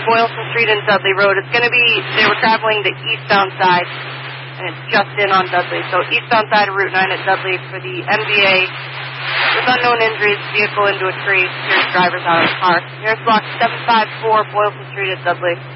Boylston Street and Dudley Road. It's going to be, they were traveling the eastbound side, and it's just in on Dudley. So eastbound side of Route 9 at Dudley for the MVA. With unknown injuries, vehicle into a tree. Here's drivers out of the car. Here's block 754 Boylston Street at Dudley.